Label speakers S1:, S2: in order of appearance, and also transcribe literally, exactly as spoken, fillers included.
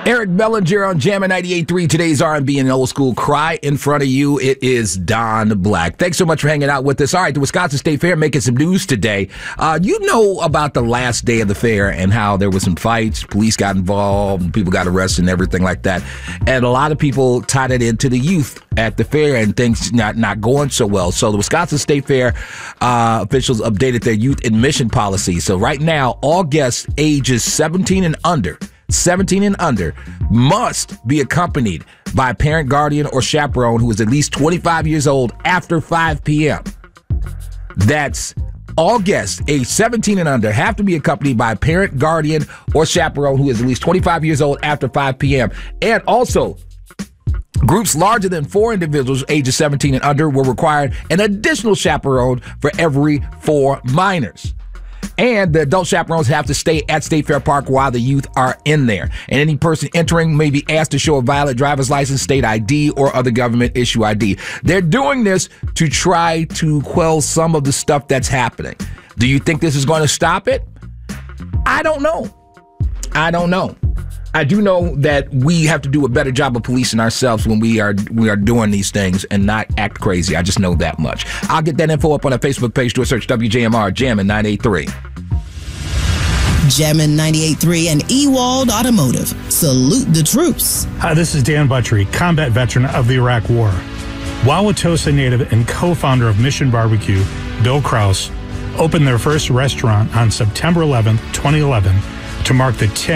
S1: Eric Bellinger on Jammin' ninety-eight point three. Today's R and B and old school cry in front of you. It is Don Black. Thanks so much for hanging out with us. All right, the Wisconsin State Fair making some news today. Uh, you know about the last day of the fair and how there were some fights, police got involved, and people got arrested and everything like that. And a lot of people tied it into the youth at the fair and things not, not going so well. So the Wisconsin State Fair uh, officials updated their youth admission policy. So right now, all guests ages seventeen and under seventeen and under must be accompanied by a parent, guardian, or chaperone who is at least twenty-five years old after five p.m. That's all guests age seventeen and under have to be accompanied by a parent, guardian, or chaperone who is at least twenty-five years old after five p.m. And also, groups larger than four individuals ages seventeen and under will require an additional chaperone for every four minors. And the adult chaperones have to stay at State Fair Park while the youth are in there. And any person entering may be asked to show a valid driver's license, state I D, or other government issue I D. They're doing this to try to quell some of the stuff that's happening. Do you think this is going to stop it? I don't know. I don't know. I do know that we have to do a better job of policing ourselves when we are we are doing these things and not act crazy. I just know that much. I'll get that info up on our Facebook page. Do a search W J M R, Jammin' ninety-eight point three.
S2: Jammin' ninety-eight point three and Ewald Automotive. Salute the troops.
S3: Hi, this is Dan Buttrey, combat veteran of the Iraq War. Wauwatosa native and co-founder of Mission Barbecue, Bill Kraus, opened their first restaurant on September eleventh, twenty eleven to mark the